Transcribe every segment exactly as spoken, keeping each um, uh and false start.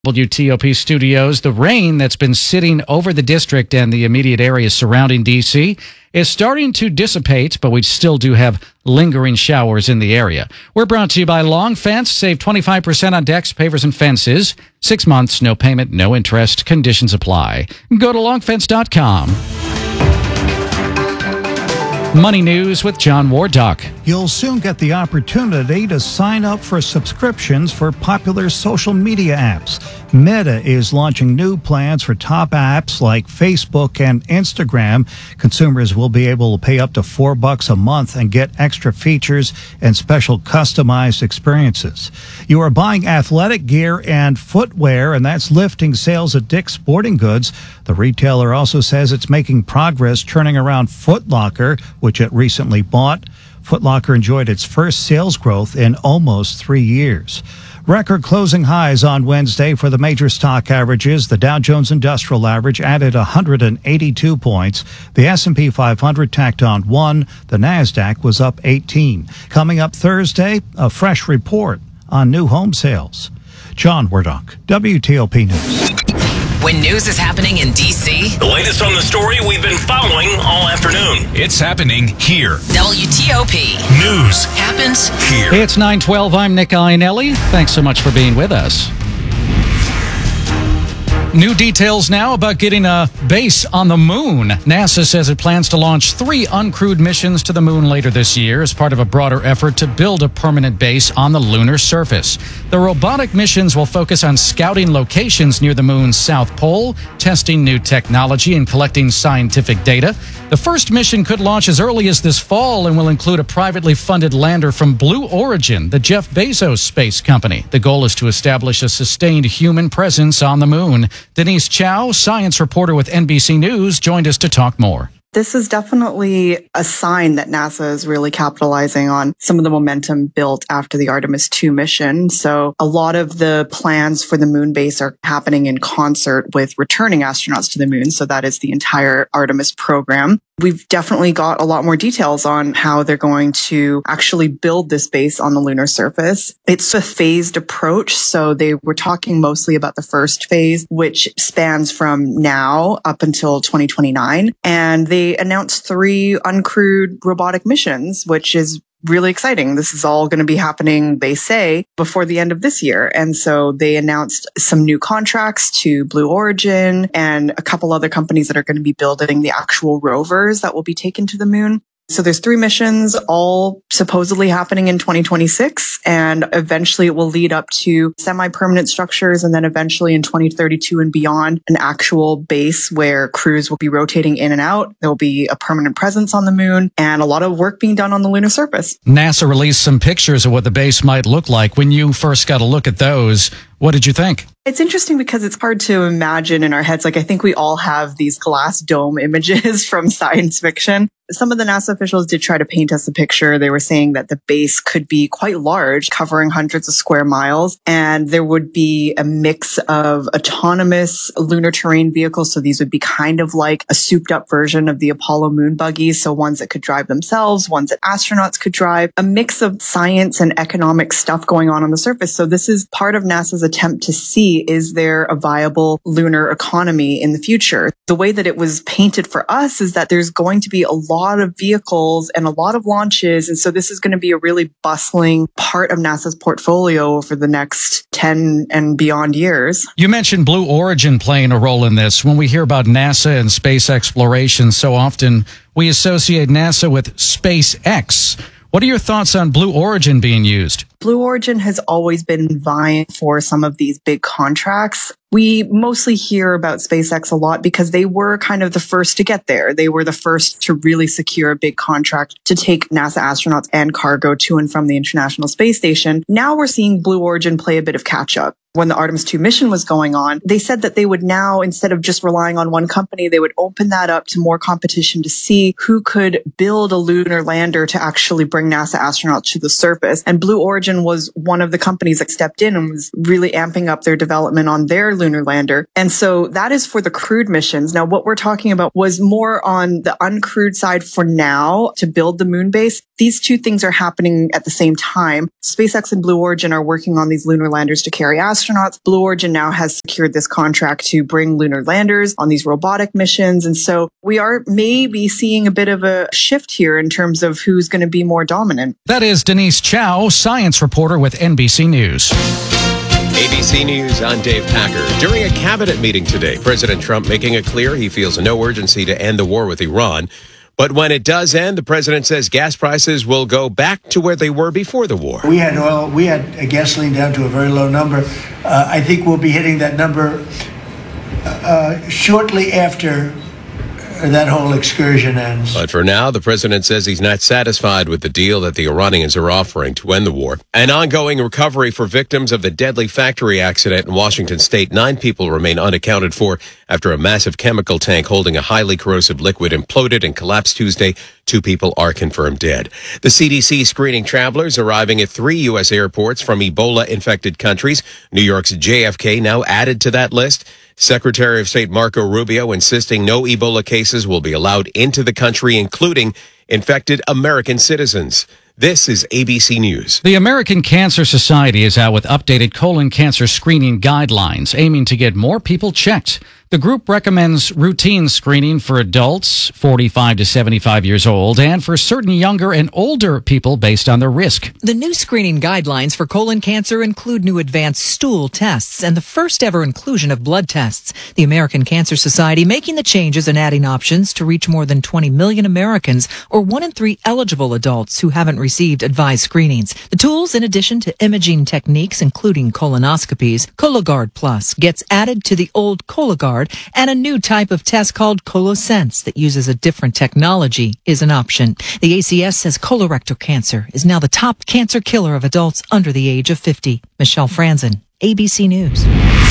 W T O P studios. The rain that's been sitting over the district and the immediate areas surrounding D C is starting to dissipate, but we still do have lingering showers in the area. We're brought to you by Long Fence. Save twenty-five percent on decks, pavers, and fences. Six months, no payment, no interest. Conditions apply. Go to long fence dot com. Money News with John Wardock. You'll soon get the opportunity to sign up for subscriptions for popular social media apps. Meta is launching new plans for top apps like Facebook and Instagram. Consumers will be able to pay up to four bucks a month and get extra features and special customized experiences. You are buying athletic gear and footwear, and that's lifting sales at Dick's Sporting Goods. The retailer also says it's making progress turning around Foot Locker, which it recently bought. Foot Locker enjoyed its first sales growth in almost three years. Record closing highs on Wednesday for the major stock averages. The Dow Jones Industrial Average added one hundred eighty-two points. The S and P five hundred tacked on one. The NASDAQ was up eighteen. Coming up Thursday, a fresh report on new home sales. John Wardock, W T O P News. When news is happening in D C, the latest on the story we've been following all afternoon. It's happening here. W T O P News happens here. It's nine twelve. I'm Nick Iannelli. Thanks so much for being with us. New details now about getting a base on the moon. NASA says it plans to launch three uncrewed missions to the moon later this year as part of a broader effort to build a permanent base on the lunar surface. The robotic missions will focus on scouting locations near the moon's south pole, testing new technology, and collecting scientific data. The first mission could launch as early as this fall and will include a privately funded lander from Blue Origin, the Jeff Bezos space company. The goal is to establish a sustained human presence on the moon. Denise Chow, science reporter with N B C News, joined us to talk more. This is definitely a sign that NASA is really capitalizing on some of the momentum built after the Artemis two mission. So a lot of the plans for the moon base are happening in concert with returning astronauts to the moon. So that is the entire Artemis program. We've definitely got a lot more details on how they're going to actually build this base on the lunar surface. It's a phased approach. So they were talking mostly about the first phase, which spans from now up until twenty twenty-nine. And they announced three uncrewed robotic missions, which is really exciting. This is all going to be happening, they say, before the end of this year. And so they announced some new contracts to Blue Origin and a couple other companies that are going to be building the actual rovers that will be taken to the moon. So there's three missions, all supposedly happening in twenty twenty-six, and eventually it will lead up to semi-permanent structures, and then eventually in twenty thirty-two and beyond, an actual base where crews will be rotating in and out. There will be a permanent presence on the moon, and a lot of work being done on the lunar surface. NASA released some pictures of what the base might look like. When you first got a look at those, what did you think? It's interesting because it's hard to imagine in our heads. Like, I think we all have these glass dome images from science fiction. Some of the NASA officials did try to paint us a picture. They were saying that the base could be quite large, covering hundreds of square miles, and there would be a mix of autonomous lunar terrain vehicles. So these would be kind of like a souped up version of the Apollo moon buggies. So ones that could drive themselves, ones that astronauts could drive, a mix of science and economic stuff going on on the surface. So this is part of NASA's attempt to see, is there a viable lunar economy in the future? The way that it was painted for us is that there's going to be a lot of vehicles and a lot of launches. And so this is going to be a really bustling part of NASA's portfolio over the next ten and beyond years. You mentioned Blue Origin playing a role in this. When we hear about NASA and space exploration, so often we associate NASA with SpaceX. What are your thoughts on Blue Origin being used? Blue Origin has always been vying for some of these big contracts. We mostly hear about SpaceX a lot because they were kind of the first to get there. They were the first to really secure a big contract to take NASA astronauts and cargo to and from the International Space Station. Now we're seeing Blue Origin play a bit of catch up. When the Artemis two mission was going on, they said that they would now, instead of just relying on one company, they would open that up to more competition to see who could build a lunar lander to actually bring NASA astronauts to the surface. And Blue Origin was one of the companies that stepped in and was really amping up their development on their lunar lander. And so that is for the crewed missions. Now, what we're talking about was more on the uncrewed side for now to build the moon base. These two things are happening at the same time. SpaceX and Blue Origin are working on these lunar landers to carry astronauts. Blue Origin now has secured this contract to bring lunar landers on these robotic missions. And so we are maybe seeing a bit of a shift here in terms of who's going to be more dominant. That is Denise Chow, science reporter with N B C News. A B C News, I'm Dave Packer. During a cabinet meeting today, President Trump making it clear he feels no urgency to end the war with Iran. But when it does end, the president says gas prices will go back to where they were before the war. We had oil, we had gasoline down to a very low number. Uh, I think we'll be hitting that number uh, shortly after that whole excursion ends. But for now, the president says he's not satisfied with the deal that the Iranians are offering to end the war. An ongoing recovery for victims of the deadly factory accident in Washington state. Nine people remain unaccounted for after a massive chemical tank holding a highly corrosive liquid imploded and collapsed Tuesday. Two people are confirmed dead. The C D C screening travelers arriving at three U S airports from Ebola-infected countries. New York's J F K now added to that list. Secretary of State Marco Rubio insisting no Ebola cases will be allowed into the country, including infected American citizens. This is A B C News. The American Cancer Society is out with updated colon cancer screening guidelines, aiming to get more people checked. The group recommends routine screening for adults forty-five to seventy-five years old and for certain younger and older people based on their risk. The new screening guidelines for colon cancer include new advanced stool tests and the first ever inclusion of blood tests. The American Cancer Society making the changes and adding options to reach more than twenty million Americans, or one in three eligible adults who haven't received advised screenings. The tools, in addition to imaging techniques, including colonoscopies, Cologuard Plus gets added to the old Cologuard, and a new type of test called ColoSense that uses a different technology is an option. The A C S says colorectal cancer is now the top cancer killer of adults under the age of fifty. Michelle Franzen, A B C News.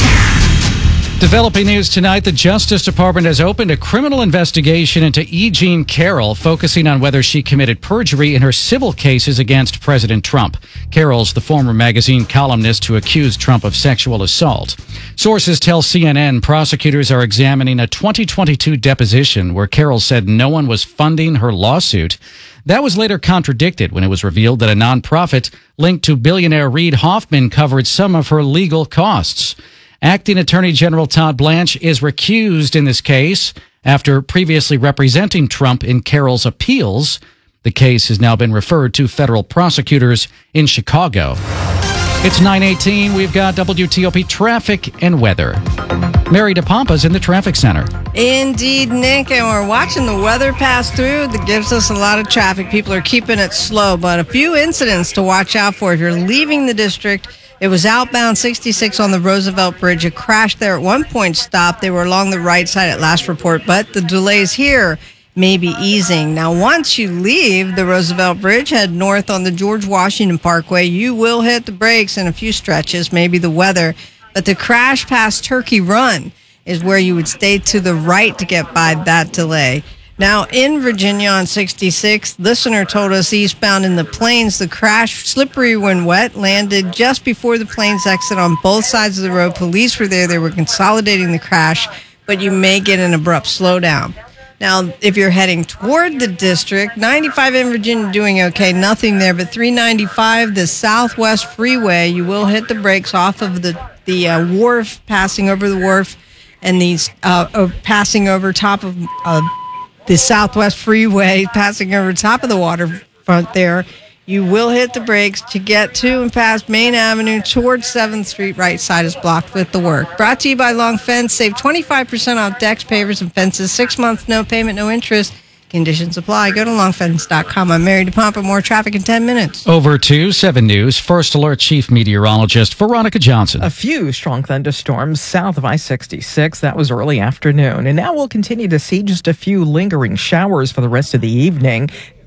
Developing news tonight, the Justice Department has opened a criminal investigation into E. Jean Carroll, focusing on whether she committed perjury in her civil cases against President Trump. Carroll's the former magazine columnist who accused Trump of sexual assault. Sources tell C N N prosecutors are examining a twenty twenty-two deposition where Carroll said no one was funding her lawsuit. That was later contradicted when it was revealed that a nonprofit linked to billionaire Reid Hoffman covered some of her legal costs. Acting Attorney General Todd Blanche is recused in this case after previously representing Trump in Carroll's appeals. The case has now been referred to federal prosecutors in Chicago. It's nine eighteen. We've got W T O P traffic and weather. Mary DePompa's in the traffic center. Indeed, Nick, and we're watching the weather pass through. That gives us a lot of traffic. People are keeping it slow, but a few incidents to watch out for if you're leaving the district. It was outbound sixty-six on the Roosevelt Bridge. A crash there at one point stopped. They were along the right side at last report, but the delays here may be easing. Now, once you leave the Roosevelt Bridge, head north on the George Washington Parkway. You will hit the brakes in a few stretches, maybe the weather. But the crash past Turkey Run is where you would stay to the right to get by that delay. Now, in Virginia on sixty-six, listener told us eastbound in the Plains, the crash, slippery when wet, landed just before the Plains exit on both sides of the road. Police were there. They were consolidating the crash, but you may get an abrupt slowdown. Now, if you're heading toward the district, ninety-five in Virginia doing okay, nothing there, but three ninety-five, the Southwest Freeway, you will hit the brakes off of the, the uh, wharf, passing over the wharf, and these uh, uh, passing over top of uh, the Southwest Freeway, passing over top of the waterfront there. You will hit the brakes to get to and past Main Avenue towards seventh Street. Right side is blocked with the work. Brought to you by Long Fence. Save twenty-five percent off decks, pavers, and fences. Six months, no payment, no interest. Conditions apply. Go to long fence dot com. I'm Mary DePompa. More traffic in ten minutes. Over to seven News. First Alert Chief Meteorologist Veronica Johnson. A few strong thunderstorms south of I sixty-six. That was early afternoon. And now we'll continue to see just a few lingering showers for the rest of the evening.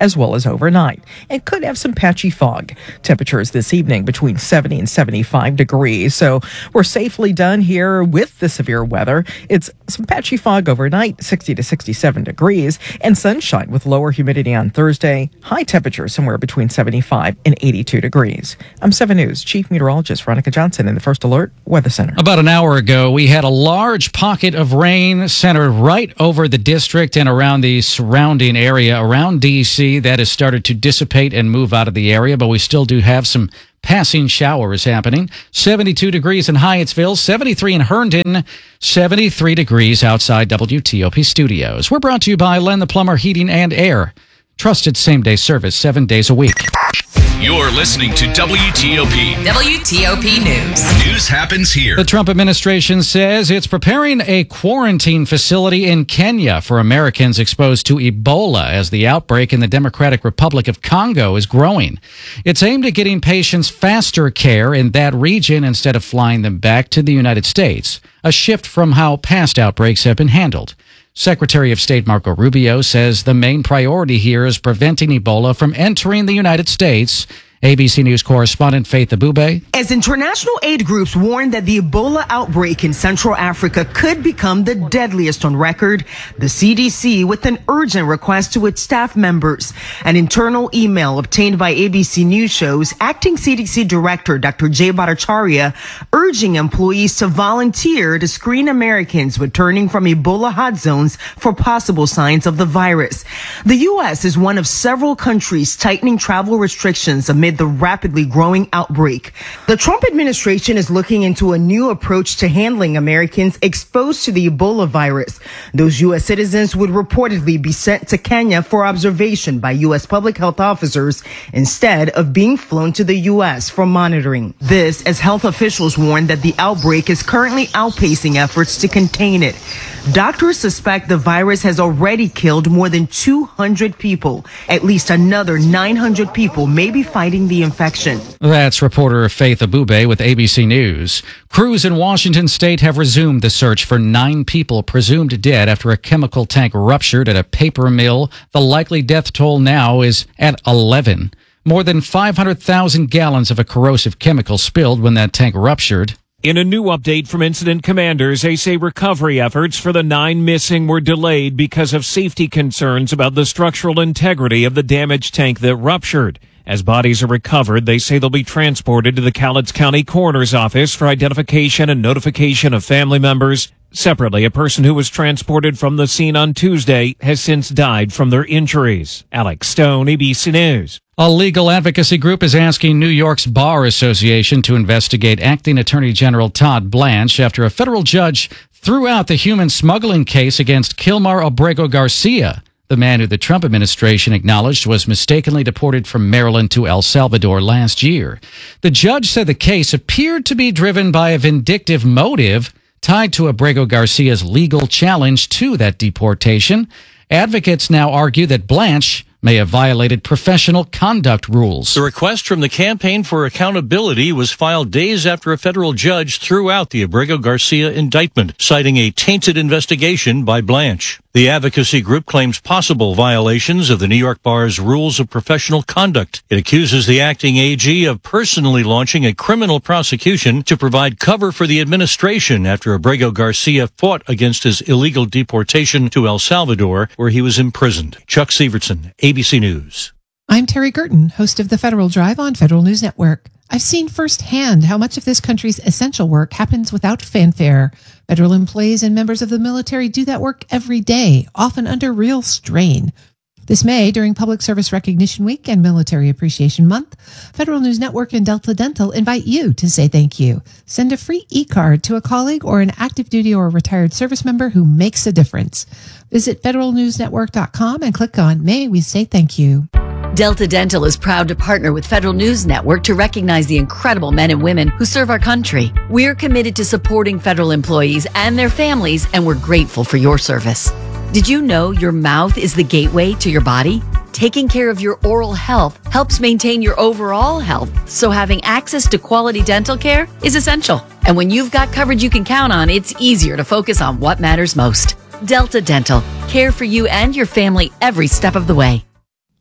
as well as overnight, and could have some patchy fog. Temperatures this evening between seventy and seventy-five degrees. So we're safely done here with the severe weather. It's some patchy fog overnight, sixty to sixty-seven degrees, and sunshine with lower humidity on Thursday. High temperatures somewhere between seventy-five and eighty-two degrees. I'm seven News Chief Meteorologist Veronica Johnson in the First Alert Weather Center. About an hour ago, we had a large pocket of rain centered right over the district and around the surrounding area around D C that has started to dissipate and move out of the area, but we still do have some passing showers happening. seventy-two degrees in Hyattsville, seventy-three in Herndon, seventy-three degrees outside W T O P studios. We're brought to you by Len the Plumber Heating and Air. Trusted same-day service seven days a week. You're listening to W T O P. W T O P News. News happens here. The Trump administration says it's preparing a quarantine facility in Kenya for Americans exposed to Ebola as the outbreak in the Democratic Republic of Congo is growing. It's aimed at getting patients faster care in that region instead of flying them back to the United States, a shift from how past outbreaks have been handled. Secretary of State Marco Rubio says the main priority here is preventing Ebola from entering the United States. A B C News correspondent Faith Abube. As international aid groups warn that the Ebola outbreak in Central Africa could become the deadliest on record, the C D C with an urgent request to its staff members. An internal email obtained by A B C News shows acting C D C Director Doctor Jay Bhattacharya urging employees to volunteer to screen Americans returning from Ebola hot zones for possible signs of the virus. The U S is one of several countries tightening travel restrictions amid the rapidly growing outbreak. The Trump administration is looking into a new approach to handling Americans exposed to the Ebola virus. Those U S citizens would reportedly be sent to Kenya for observation by U S public health officers instead of being flown to the U S for monitoring. This as health officials warn that the outbreak is currently outpacing efforts to contain it. Doctors suspect the virus has already killed more than two hundred people. At least another nine hundred people may be fighting the infection. That's reporter Faith Abube with A B C News. Crews in Washington state have resumed the search for nine people presumed dead after a chemical tank ruptured at a paper mill. The likely death toll now is at eleven. More than five hundred thousand gallons of a corrosive chemical spilled when that tank ruptured. In a new update from incident commanders, they say recovery efforts for the nine missing were delayed because of safety concerns about the structural integrity of the damaged tank that ruptured. As bodies are recovered, they say they'll be transported to the Cowlitz County Coroner's Office for identification and notification of family members. Separately, a person who was transported from the scene on Tuesday has since died from their injuries. Alex Stone, A B C News. A legal advocacy group is asking New York's Bar Association to investigate acting Attorney General Todd Blanche after a federal judge threw out the human smuggling case against Kilmar Abrego Garcia, the man who the Trump administration acknowledged was mistakenly deported from Maryland to El Salvador last year. The judge said the case appeared to be driven by a vindictive motive tied to Abrego Garcia's legal challenge to that deportation. Advocates now argue that Blanche may have violated professional conduct rules. The request from the Campaign for Accountability was filed days after a federal judge threw out the Abrego Garcia indictment, citing a tainted investigation by Blanche. The advocacy group claims possible violations of the New York Bar's rules of professional conduct. It accuses the acting A G of personally launching a criminal prosecution to provide cover for the administration after Abrego Garcia fought against his illegal deportation to El Salvador, where he was imprisoned. Chuck Severson, A B C News. I'm Terry Gerton, host of the Federal Drive on Federal News Network. I've seen firsthand how much of this country's essential work happens without fanfare. Federal employees and members of the military do that work every day, often under real strain. This May, during Public Service Recognition Week and Military Appreciation Month, Federal News Network and Delta Dental invite you to say thank you. Send a free e-card to a colleague or an active duty or retired service member who makes a difference. Visit federal news network dot com and click on May We Say Thank You. Delta Dental is proud to partner with Federal News Network to recognize the incredible men and women who serve our country. We're committed to supporting federal employees and their families, and we're grateful for your service. Did you know your mouth is the gateway to your body? Taking care of your oral health helps maintain your overall health, so having access to quality dental care is essential. And when you've got coverage you can count on, it's easier to focus on what matters most. Delta Dental, care for you and your family every step of the way.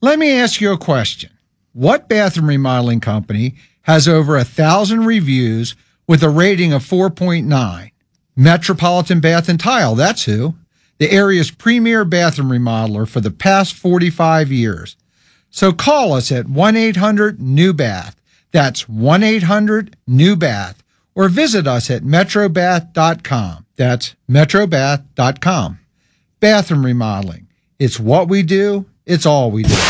Let me ask you a question. What bathroom remodeling company has over a thousand reviews with a rating of four point nine? Metropolitan Bath and Tile, that's who. The area's premier bathroom remodeler for the past forty-five years. So call us at one eight hundred new bath. That's one eight hundred new bath. Or visit us at metro bath dot com. That's metro bath dot com. Bathroom remodeling. It's what we do. It's all we do.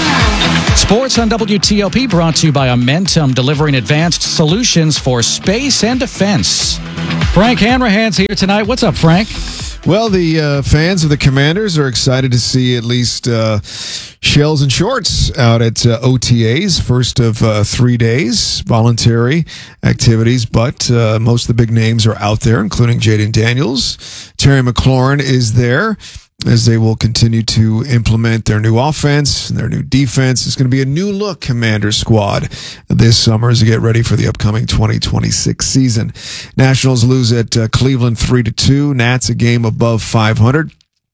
Sports on W T O P brought to you by Amentum, delivering advanced solutions for space and defense. Frank Hanrahan's here tonight. What's up, Frank? Well, the uh, fans of the Commanders are excited to see at least uh, shells and shorts out at uh, O T As, first of uh, three days, voluntary activities, but uh, most of the big names are out there, including Jaden Daniels. Terry McLaurin is there, as they will continue to implement their new offense and their new defense. It's going to be a new look Commanders squad this summer as they get ready for the upcoming twenty twenty-six season. Nationals lose at uh, Cleveland three to two. Nats a game above five hundred.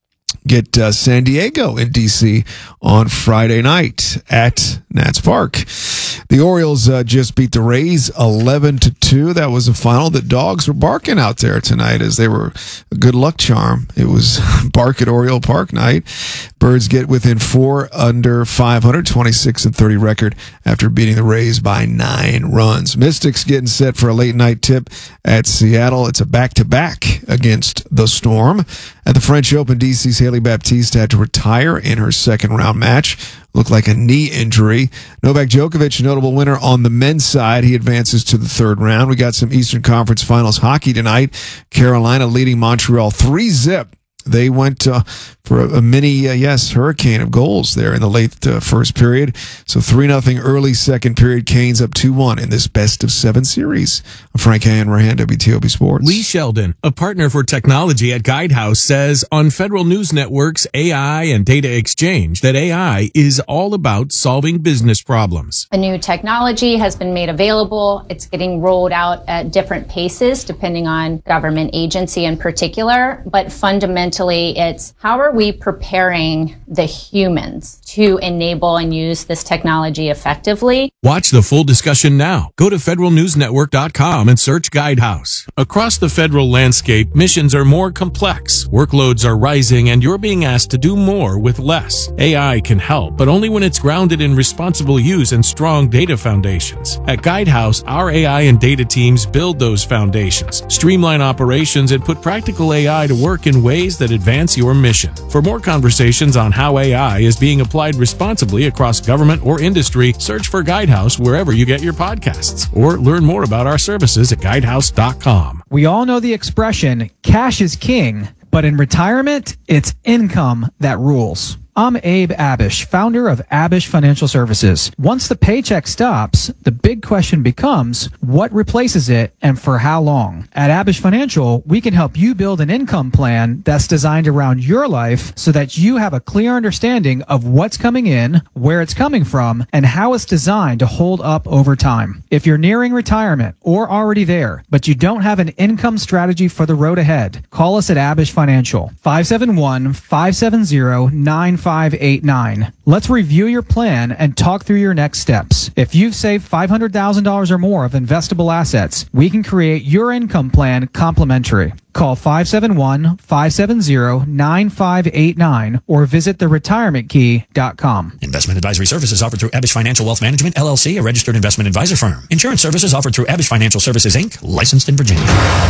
Get uh, San Diego in D C on Friday night at Nats Park. The Orioles uh, just beat the Rays eleven to two. That was a final. The dogs were barking out there tonight as they were a good luck charm. It was bark at Oriole Park night. Birds get within four under five hundred, twenty-six and thirty record after beating the Rays by nine runs. Mystics getting set for a late night tip at Seattle. It's a back-to-back against the Storm. At the French Open, D C's Haley Baptiste had to retire in her second round match. Looked like a knee injury. Novak Djokovic, a notable winner on the men's side. He advances to the third round. We got some Eastern Conference Finals hockey tonight. Carolina leading Montreal three zip. They went uh, for a, a mini, uh, yes, hurricane of goals there in the late uh, first period. So three nothing early second period. Canes up two one in this best of seven series. I'm Frank Hanrahan, W T O P Sports. Lee Sheldon, a partner for technology at Guidehouse, says on Federal News Network's A I and Data Exchange that A I is all about solving business problems. A new technology has been made available. It's getting rolled out at different paces depending on government agency in particular, but fundamentally it's how are we preparing the humans to enable and use this technology effectively? Watch the full discussion now. Go to federal news network dot com and search Guidehouse. Across the federal landscape, missions are more complex, workloads are rising, and you're being asked to do more with less. A I can help, but only when it's grounded in responsible use and strong data foundations. At Guidehouse, our A I and data teams build those foundations, streamline operations, and put practical A I to work in ways that advance your mission. For more conversations on how A I is being applied responsibly across government or industry, search for Guidehouse wherever you get your podcasts, or learn more about our services at guidehouse dot com. We all know the expression, cash is king, but in retirement, it's income that rules. I'm Abe Abish, founder of Abish Financial Services. Once the paycheck stops, the big question becomes, what replaces it and for how long? At Abish Financial, we can help you build an income plan that's designed around your life so that you have a clear understanding of what's coming in, where it's coming from, and how it's designed to hold up over time. If you're nearing retirement or already there, but you don't have an income strategy for the road ahead, call us at Abish Financial, five seven one, five seven zero, nine five eight nine. Let's review your plan and talk through your next steps. If you've saved five hundred thousand dollars or more of investable assets, we can create your income plan complimentary. Call five seven one, five seven zero, nine five eight nine or visit the retirement key dot com. Investment advisory services offered through Abish Financial Wealth Management, L L C, a registered investment advisor firm. Insurance services offered through Abish Financial Services, Incorporated, licensed in Virginia.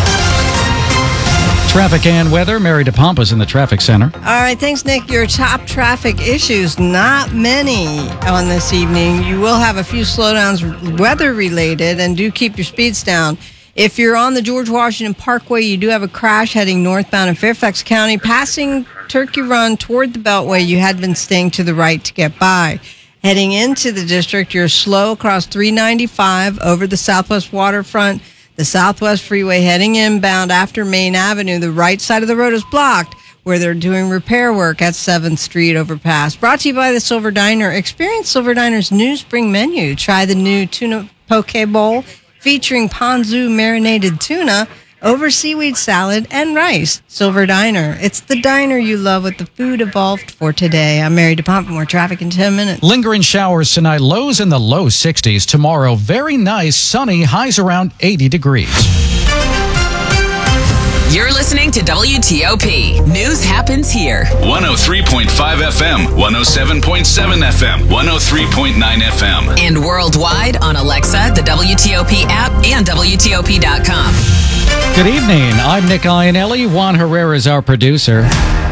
Traffic and weather. Mary DePompa's in the traffic center. All right, thanks, Nick. Your top traffic issues, not many on this evening. You will have a few slowdowns weather-related, and do keep your speeds down. If you're on the George Washington Parkway, you do have a crash heading northbound in Fairfax County. Passing Turkey Run toward the Beltway, you had been staying to the right to get by. Heading into the district, you're slow across three ninety-five over the Southwest Waterfront. The Southwest Freeway heading inbound after Main Avenue. The right side of the road is blocked where they're doing repair work at seventh Street overpass. Brought to you by the Silver Diner. Experience Silver Diner's new spring menu. Try the new tuna poke bowl featuring ponzu marinated tuna, over seaweed salad and rice. Silver Diner. It's the diner you love with the food evolved for today. I'm Mary DuPont for more traffic in ten minutes. Lingering showers tonight, lows in the low sixties. Tomorrow, very nice, sunny, highs around eighty degrees. You're listening to W T O P. News happens here. one oh three point five F M, one oh seven point seven F M, one oh three point nine F M. And worldwide on Alexa, the W T O P app, and W T O P dot com. Good evening. I'm Nick Iannelli. Juan Herrera is our producer.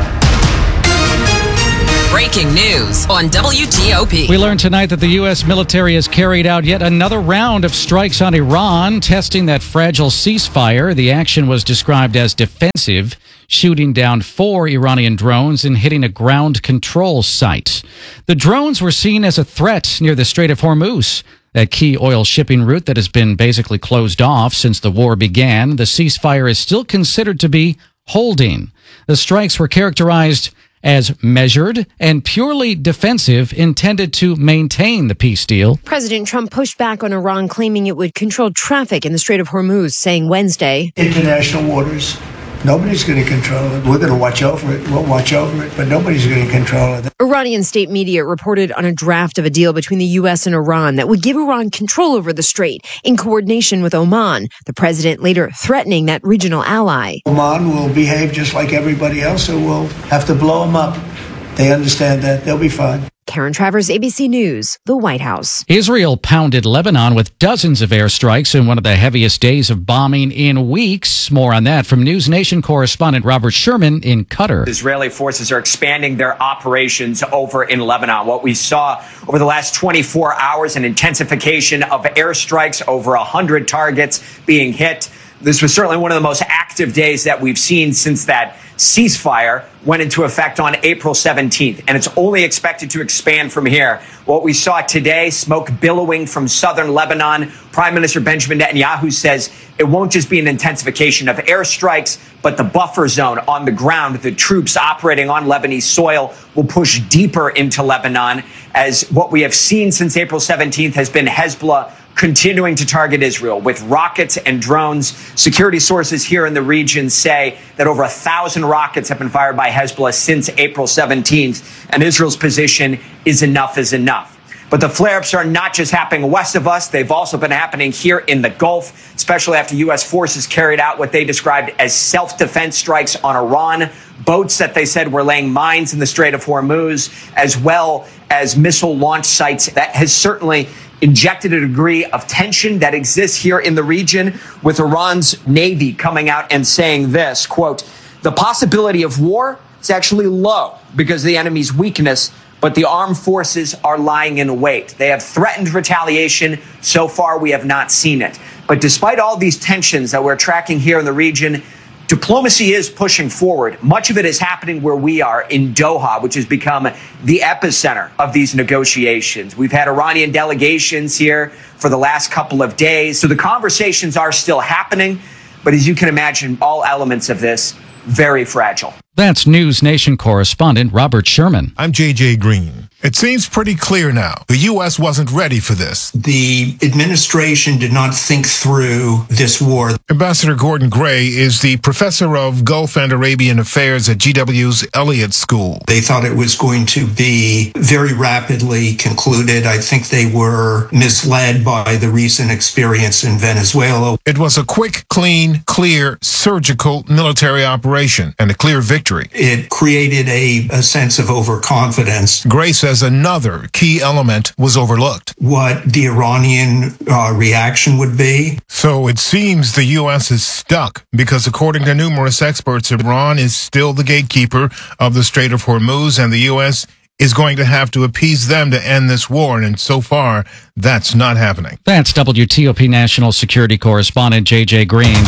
Breaking news on W T O P. We learned tonight that the U S military has carried out yet another round of strikes on Iran, testing that fragile ceasefire. The action was described as defensive, shooting down four Iranian drones and hitting a ground control site. The drones were seen as a threat near the Strait of Hormuz, that key oil shipping route that has been basically closed off since the war began. The ceasefire is still considered to be holding. The strikes were characterized as measured and purely defensive, intended to maintain the peace deal. President Trump pushed back on Iran, claiming it would control traffic in the Strait of Hormuz, saying Wednesday, International waters. Nobody's going to control it. We're going to watch over it. We'll watch over it, but nobody's going to control it. Iranian state media reported on a draft of a deal between the U S and Iran that would give Iran control over the strait in coordination with Oman, the president later threatening that regional ally. Oman will behave just like everybody else, so we'll have to blow them up. They understand that. They'll be fine. Karen Travers, A B C News, the White House. Israel pounded Lebanon with dozens of airstrikes in one of the heaviest days of bombing in weeks. More on that from News Nation correspondent Robert Sherman in Qatar. Israeli forces are expanding their operations over in Lebanon. What we saw over the last twenty-four hours, an intensification of airstrikes, over one hundred targets being hit. This was certainly one of the most active days that we've seen since that ceasefire went into effect on April seventeenth, and it's only expected to expand from here. What we saw today, smoke billowing from southern Lebanon. Prime Minister Benjamin Netanyahu says it won't just be an intensification of airstrikes, but the buffer zone on the ground, the troops operating on Lebanese soil, will push deeper into Lebanon, as what we have seen since April seventeenth has been Hezbollah continuing to target Israel with rockets and drones. Security sources here in the region say that over a thousand rockets have been fired by Hezbollah since April seventeenth, and Israel's position is enough is enough. But the flare-ups are not just happening west of us. They've also been happening here in the Gulf, especially after U S forces carried out what they described as self-defense strikes on Iran, boats that they said were laying mines in the Strait of Hormuz, as well as missile launch sites. That has certainly injected a degree of tension that exists here in the region, with Iran's Navy coming out and saying this, quote, "The possibility of war is actually low because of the enemy's weakness, but the armed forces are lying in wait. They have threatened retaliation. So far, we have not seen it." But despite all these tensions that we're tracking here in the region, diplomacy is pushing forward. Much of it is happening where we are in Doha, which has become the epicenter of these negotiations. We've had Iranian delegations here for the last couple of days. So the conversations are still happening. But as you can imagine, all elements of this very fragile. That's News Nation correspondent Robert Sherman. I'm J J Green. It seems pretty clear now. The U S wasn't ready for this. The administration did not think through this war. Ambassador Gordon Gray is the professor of Gulf and Arabian Affairs at G W's Elliott School. They thought it was going to be very rapidly concluded. I think they were misled by the recent experience in Venezuela. It was a quick, clean, clear, surgical military operation and a clear victory. It created a, a sense of overconfidence. Gray says another key element was overlooked. What the Iranian uh, reaction would be. So it seems the U S is stuck because, according to numerous experts, Iran is still the gatekeeper of the Strait of Hormuz, and the U S is going to have to appease them to end this war, and so far, that's not happening. That's W T O P National Security Correspondent J J Green.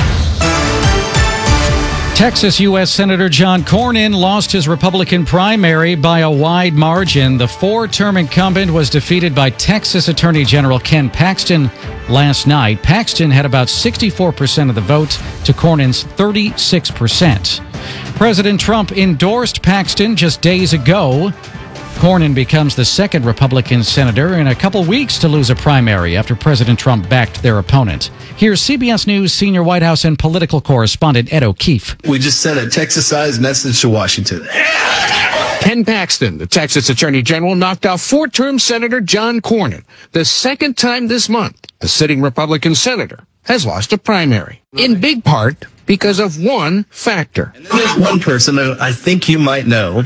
Texas U S Senator John Cornyn lost his Republican primary by a wide margin. The four-term incumbent was defeated by Texas Attorney General Ken Paxton last night. Paxton had about sixty-four percent of the vote to Cornyn's thirty-six percent. President Trump endorsed Paxton just days ago. Cornyn becomes the second Republican senator in a couple weeks to lose a primary after President Trump backed their opponent. Here's C B S News senior White House and political correspondent Ed O'Keefe. We just sent a Texas-sized message to Washington. Ken Paxton, the Texas Attorney General, knocked out four-term Senator John Cornyn. The second time this month, a sitting Republican senator has lost a primary. In big part because of one factor. There's one person who I think you might know.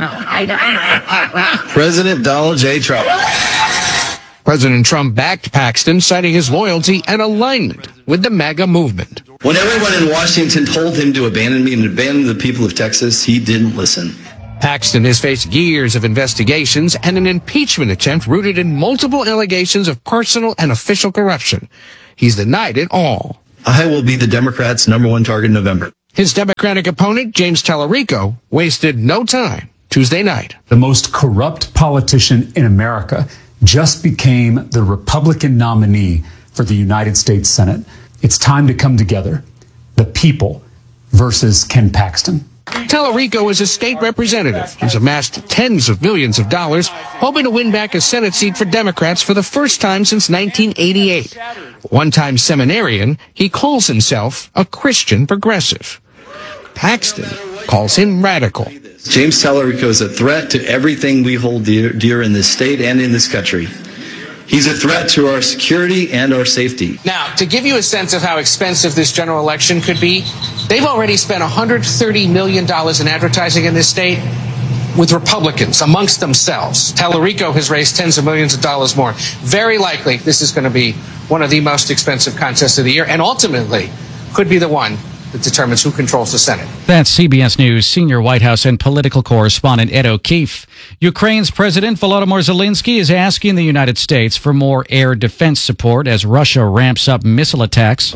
President Donald J. Trump. President Trump backed Paxton, citing his loyalty and alignment with the MAGA movement. When everyone in Washington told him to abandon me and abandon the people of Texas, he didn't listen. Paxton has faced years of investigations and an impeachment attempt rooted in multiple allegations of personal and official corruption. He's denied it all. I will be the Democrats' number one target in November. His Democratic opponent, James Tallarico, wasted no time Tuesday night. The most corrupt politician in America just became the Republican nominee for the United States Senate. It's time to come together. The people versus Ken Paxton. Tallarico is a state representative who's amassed tens of millions of dollars, hoping to win back a Senate seat for Democrats for the first time since nineteen eighty-eight. One-time seminarian, he calls himself a Christian progressive. Paxton calls him radical. James Tallarico is a threat to everything we hold dear, dear in this state and in this country. He's a threat to our security and our safety. Now, to give you a sense of how expensive this general election could be, they've already spent one hundred thirty million dollars in advertising in this state with Republicans amongst themselves. Tallarico has raised tens of millions of dollars more. Very likely, this is going to be one of the most expensive contests of the year, and ultimately could be the one that determines who controls the Senate. That's C B S News senior White House and political correspondent Ed O'Keefe. Ukraine's President Volodymyr Zelensky is asking the United States for more air defense support as Russia ramps up missile attacks.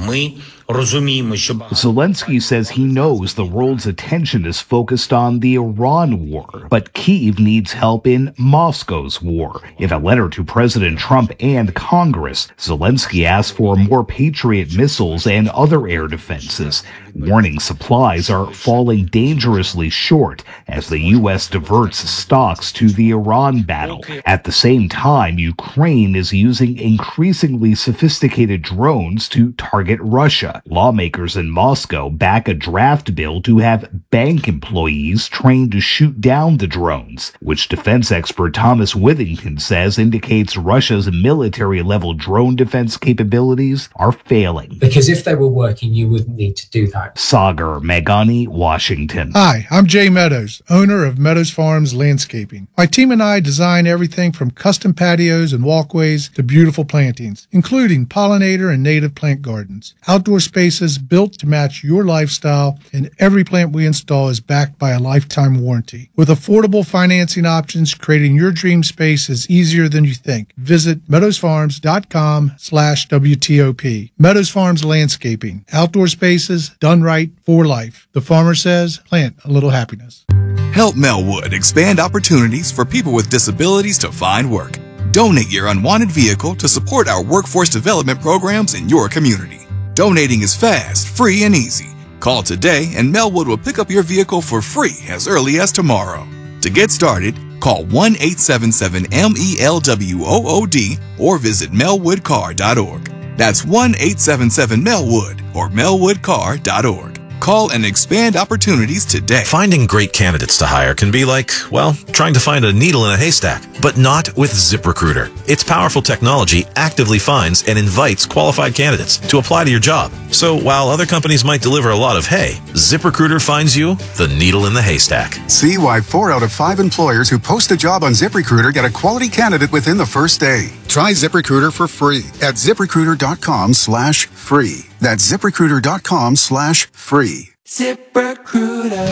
Zelensky says he knows the world's attention is focused on the Iran war, but Kyiv needs help in Moscow's war. In a letter to President Trump and Congress, Zelensky asked for more Patriot missiles and other air defenses, warning supplies are falling dangerously short as the U S diverts stocks to the Iran battle. At the same time, Ukraine is using increasingly sophisticated drones to target Russia. Lawmakers in Moscow back a draft bill to have bank employees trained to shoot down the drones, which defense expert Thomas Withington says indicates Russia's military-level drone defense capabilities are failing. Because if they were working, you wouldn't need to do that. Sagar Meghani, Washington. Hi, I'm Jay Meadows, owner of Meadows Farms Landscaping. My team and I design everything from custom patios and walkways to beautiful plantings, including pollinator and native plant gardens. Outdoor spaces built to match your lifestyle, and every plant we install is backed by a lifetime warranty. With affordable financing options, creating your dream space is easier than you think. Visit meadowsfarms.com slash WTOP. Meadows Farms Landscaping. Outdoor spaces done right for life. The farmer says, plant a little happiness. Help Melwood expand opportunities for people with disabilities to find work. Donate your unwanted vehicle to support our workforce development programs in your community. Donating is fast, free, and easy. Call today and Melwood will pick up your vehicle for free as early as tomorrow. To get started, call one eight seven seven M E L W O O D or visit melwood car dot org. That's one eight seven seven Melwood or melwood car dot org. Call and expand opportunities today. Finding great candidates to hire can be like, well, trying to find a needle in a haystack, but not with ZipRecruiter. Its powerful technology actively finds and invites qualified candidates to apply to your job. So while other companies might deliver a lot of hay, ZipRecruiter finds you the needle in the haystack. See why four out of five employers who post a job on ZipRecruiter get a quality candidate within the first day. Try ZipRecruiter for free at ZipRecruiter.com slash free. That's ZipRecruiter.com slash free. ZipRecruiter.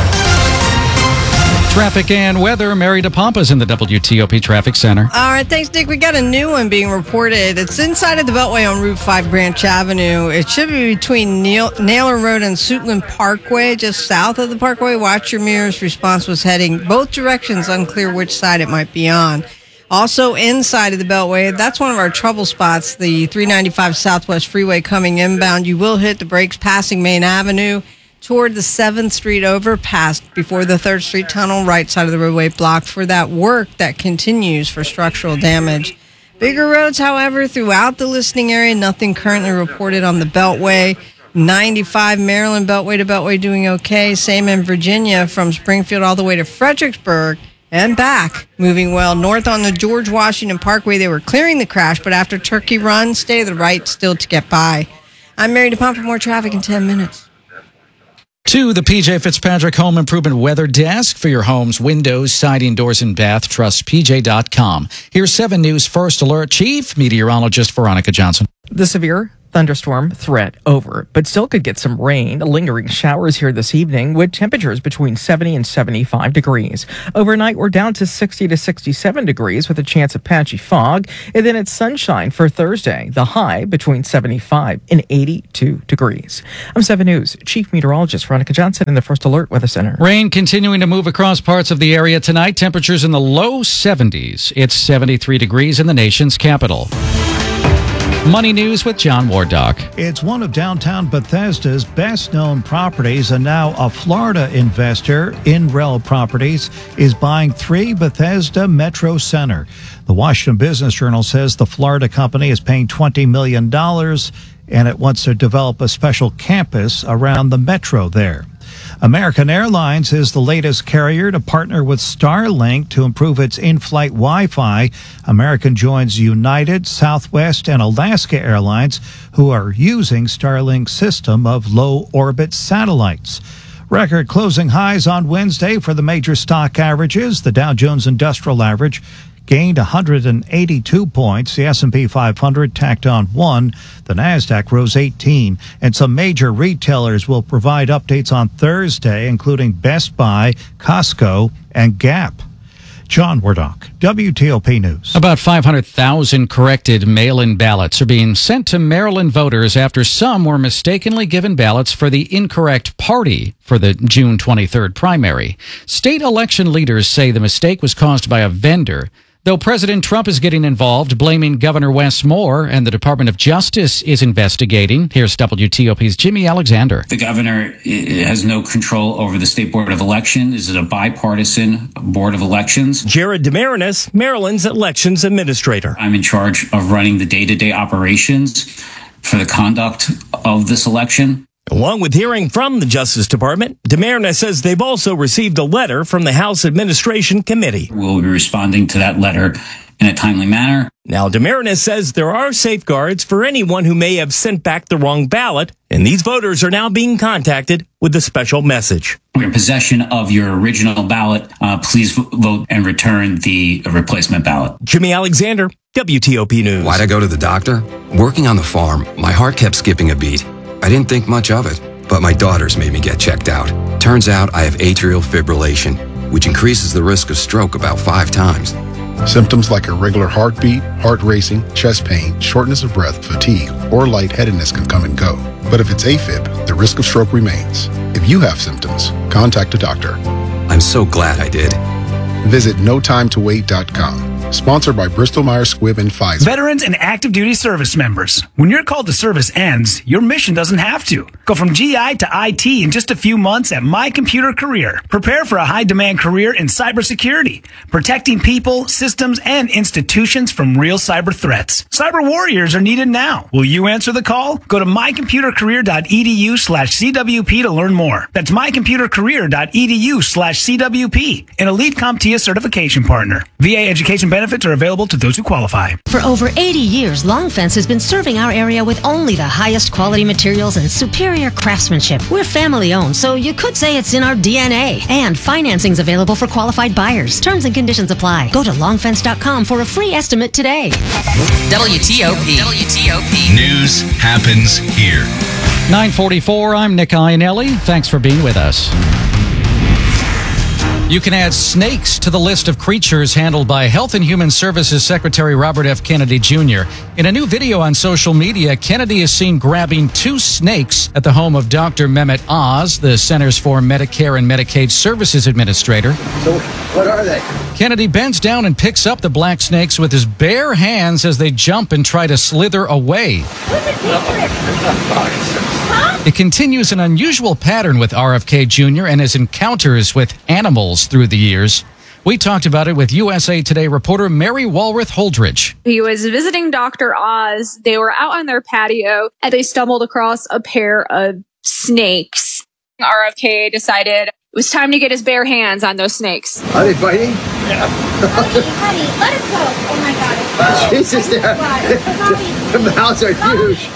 Traffic and weather. Mary DePompa's in the W T O P Traffic Center. All right, thanks, Dick. We got a new one being reported. It's inside of the Beltway on Route five Branch Avenue. It should be between Nail- Naylor Road and Suitland Parkway, just south of the Parkway. Watch your mirrors. Response was heading both directions. Unclear which side it might be on. Also inside of the Beltway, that's one of our trouble spots, the three ninety-five Southwest Freeway coming inbound. You will hit the brakes passing Main Avenue toward the seventh Street overpass before the third Street Tunnel, right side of the roadway blocked for that work that continues for structural damage. Bigger roads, however, throughout the listening area, nothing currently reported on the Beltway. ninety-five Maryland Beltway to Beltway doing okay. Same in Virginia from Springfield all the way to Fredericksburg and back. Moving well. North on the George Washington Parkway, they were clearing the crash, but after Turkey Run, stay to the right still to get by. I'm Mary DuPont for more traffic in ten minutes. To the P J Fitzpatrick Home Improvement Weather Desk for your home's windows, siding, doors, and bath. Trust P J dot com. Here's seven News First Alert Chief Meteorologist Veronica Johnson. The severe thunderstorm threat over, but still could get some rain, lingering showers here this evening with temperatures between seventy and seventy-five degrees. Overnight, we're down to sixty to sixty-seven degrees with a chance of patchy fog, and then it's sunshine for Thursday, the high between seventy-five and eighty-two degrees. I'm seven News Chief Meteorologist Veronica Johnson in the First Alert Weather Center. Rain continuing to move across parts of the area tonight. Temperatures in the low seventies. It's seventy-three degrees in the nation's capital. Money News with John Wardock. It's one of downtown Bethesda's best-known properties, and now a Florida investor, InRel Properties, is buying three Bethesda Metro Center. The Washington Business Journal says the Florida company is paying twenty million dollars, and it wants to develop a special campus around the Metro there. American Airlines is the latest carrier to partner with Starlink to improve its in-flight Wi-Fi. American joins United, Southwest, and Alaska Airlines, who are using Starlink's system of low-orbit satellites. Record closing highs on Wednesday for the major stock averages. The Dow Jones Industrial Average gained one hundred eighty-two points. The S and P five hundred tacked on one. The NASDAQ rose eighteen. And some major retailers will provide updates on Thursday, including Best Buy, Costco, and Gap. John Wardock, W T O P News. About five hundred thousand corrected mail-in ballots are being sent to Maryland voters after some were mistakenly given ballots for the incorrect party for the June twenty-third primary. State election leaders say the mistake was caused by a vendor, though President Trump is getting involved, blaming Governor Wes Moore, and the Department of Justice is investigating. Here's W T O P's Jimmy Alexander. The governor has no control over the State Board of Election. Is it a bipartisan Board of Elections? Jared DeMarinis, Maryland's elections administrator. I'm in charge of running the day-to-day operations for the conduct of this election. Along with hearing from the Justice Department, DeMarinis says they've also received a letter from the House Administration Committee. We'll be responding to that letter in a timely manner. Now, DeMarinis says there are safeguards for anyone who may have sent back the wrong ballot, and these voters are now being contacted with a special message. We're in possession of your original ballot. Uh, please vote and return the replacement ballot. Jimmy Alexander, W T O P News. Why'd I go to the doctor? Working on the farm, my heart kept skipping a beat. I didn't think much of it, but my daughters made me get checked out. Turns out I have atrial fibrillation, which increases the risk of stroke about five times. Symptoms like irregular heartbeat, heart racing, chest pain, shortness of breath, fatigue, or lightheadedness can come and go. But if it's AFib, the risk of stroke remains. If you have symptoms, contact a doctor. I'm so glad I did. Visit no time to wait dot com. Sponsored by Bristol Myers Squibb and Pfizer. Veterans and active duty service members. When your call to service ends, your mission doesn't have to. Go from G I to I T in just a few months at My Computer Career. Prepare for a high-demand career in cybersecurity, protecting people, systems, and institutions from real cyber threats. Cyber warriors are needed now. Will you answer the call? Go to my computer career dot e d u slash C W P to learn more. That's my computer career dot e d u slash C W P, an elite CompTIA certification partner. V A education benefits are available to those who qualify. For over eighty years, Long Fence has been serving our area with only the highest quality materials and superior craftsmanship. We're family owned, so you could say it's in our D N A. And financing's available for qualified buyers. Terms and conditions apply. Go to long fence dot com for a free estimate today. W T O P. W T O P. News happens here. nine forty-four, I'm Nick Iannelli. Thanks for being with us. You can add snakes to the list of creatures handled by Health and Human Services Secretary Robert F. Kennedy Junior In a new video on social media, Kennedy is seen grabbing two snakes at the home of Doctor Mehmet Oz, the Centers for Medicare and Medicaid Services Administrator. So, what are they? Kennedy bends down and picks up the black snakes with his bare hands as they jump and try to slither away. It continues an unusual pattern with R F K Junior and his encounters with animals through the years. We talked about it with U S A Today reporter Mary Walworth Holdridge. He was visiting Doctor Oz. They were out on their patio and they stumbled across a pair of snakes. R F K decided it was time to get his bare hands on those snakes. Are they biting? Yeah. Honey, honey, let us go. Oh my God. Jesus, the, the mouths are huge.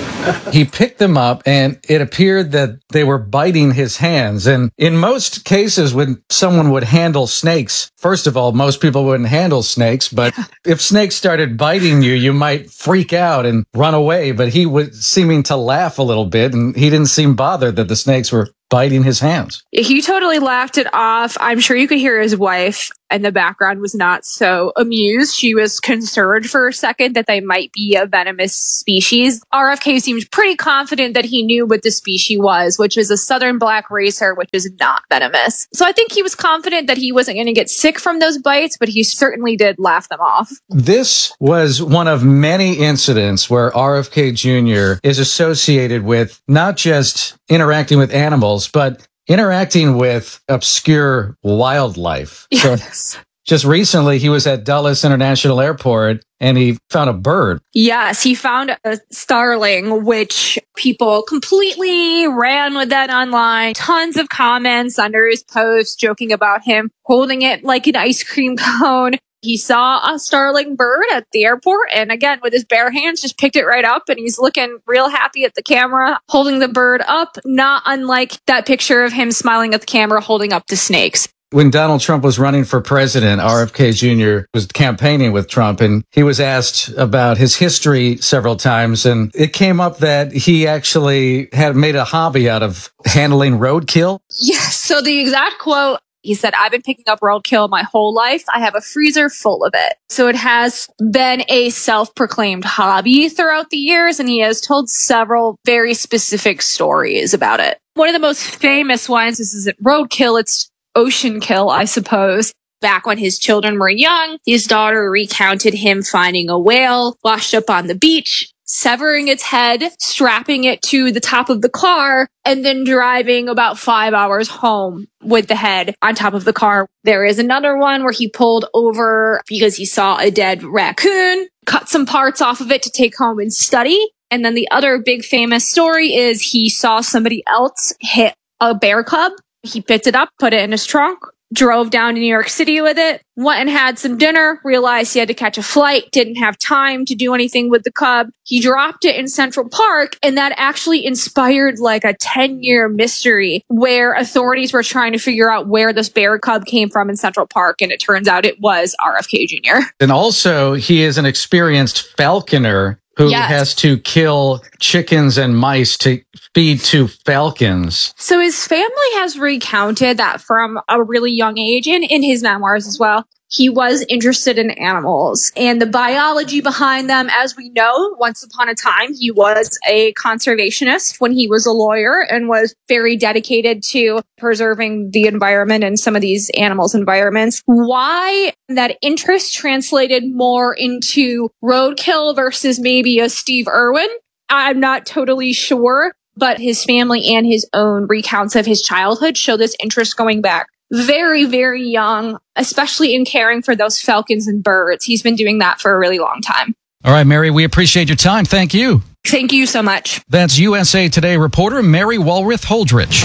He picked them up and it appeared that they were biting his hands. And in most cases, when someone would handle snakes, first of all, most people wouldn't handle snakes. But if snakes started biting you, you might freak out and run away. But he was seeming to laugh a little bit and he didn't seem bothered that the snakes were biting his hands. He totally laughed it off. I'm sure you could hear his wife in the background was not so amused. She was concerned for a second that they might be a venomous species. R F K seemed pretty confident that he knew what the species was, which is a southern black racer, which is not venomous. So I think he was confident that he wasn't going to get sick from those bites, but he certainly did laugh them off. This was one of many incidents where R F K Junior is associated with not just interacting with animals, but interacting with obscure wildlife. Yes. So just recently, he was at Dulles International Airport and he found a bird. Yes, he found a starling, which people completely ran with that online. Tons of comments under his post joking about him holding it like an ice cream cone. He saw a starling bird at the airport and again, with his bare hands, just picked it right up and he's looking real happy at the camera, holding the bird up, not unlike that picture of him smiling at the camera, holding up the snakes. When Donald Trump was running for president, R F K Junior was campaigning with Trump and he was asked about his history several times. And it came up that he actually had made a hobby out of handling roadkill. Yes. So the exact quote, he said, I've been picking up roadkill my whole life. I have a freezer full of it. So it has been a self-proclaimed hobby throughout the years, and he has told several very specific stories about it. One of the most famous ones, this isn't roadkill, it's ocean kill, I suppose. Back when his children were young, his daughter recounted him finding a whale washed up on the beach, severing its head, strapping it to the top of the car, and then driving about five hours home with the head on top of the car. There is another one where he pulled over because he saw a dead raccoon, cut some parts off of it to take home and study. And then the other big famous story is he saw somebody else hit a bear cub. He picked it up, put it in his trunk, drove down to New York City with it, went and had some dinner, realized he had to catch a flight, didn't have time to do anything with the cub. He dropped it in Central Park, and that actually inspired like a ten-year mystery where authorities were trying to figure out where this bear cub came from in Central Park, and it turns out it was R F K Junior And also, he is an experienced falconer who Yes. has to kill chickens and mice to feed to falcons. So his family has recounted that from a really young age, and in his memoirs as well, he was interested in animals and the biology behind them. As we know, once upon a time, he was a conservationist when he was a lawyer and was very dedicated to preserving the environment and some of these animals' environments. Why that interest translated more into roadkill versus maybe a Steve Irwin, I'm not totally sure, but his family and his own recounts of his childhood show this interest going back very, very young, especially in caring for those falcons and birds. He's been doing that for a really long time. All right, Mary, we appreciate your time. Thank you. Thank you so much. That's U S A Today reporter Mary Walworth Holdridge.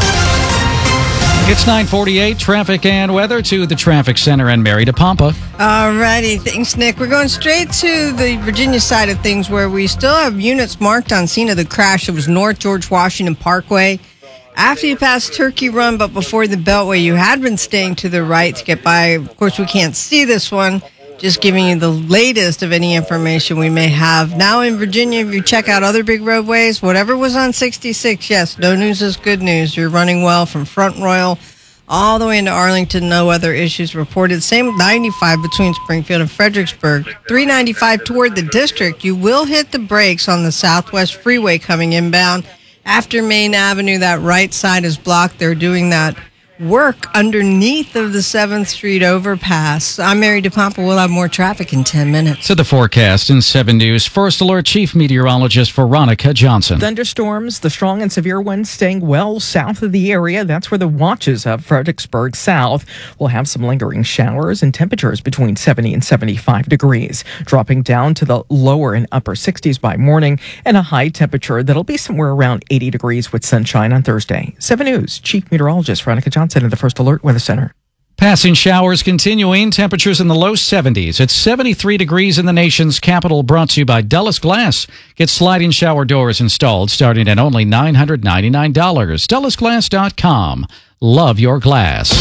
It's nine forty-eight, traffic and weather to the traffic center and Mary DePompa. All righty. Thanks, Nick. We're going straight to the Virginia side of things where we still have units marked on scene of the crash. It was North George Washington Parkway. After you passed Turkey Run, but before the Beltway, you had been staying to the right to get by. Of course, we can't see this one. Just giving you the latest of any information we may have. Now in Virginia, if you check out other big roadways, whatever was on sixty-six, yes, no news is good news. You're running well from Front Royal all the way into Arlington. No other issues reported. Same ninety-five between Springfield and Fredericksburg. three ninety-five toward the district. You will hit the brakes on the Southwest Freeway coming inbound. After Main Avenue, that right side is blocked. They're doing that work underneath of the seventh Street overpass. I'm Mary DePompa. We'll have more traffic in ten minutes. To the forecast in seven News, First Alert Chief Meteorologist Veronica Johnson. Thunderstorms, the strong and severe winds staying well south of the area. That's where the watches of Fredericksburg South will have some lingering showers and temperatures between seventy and seventy-five degrees, dropping down to the lower and upper sixties by morning, and a high temperature that'll be somewhere around eighty degrees with sunshine on Thursday. seven News Chief Meteorologist Veronica Johnson at the First Alert Weather Center. Passing showers continuing, temperatures in the low seventies. It's seventy-three degrees in the nation's capital, brought to you by Dulles Glass. Get sliding shower doors installed starting at only nine hundred ninety-nine dollars. Dulles Glass dot com. Love your glass.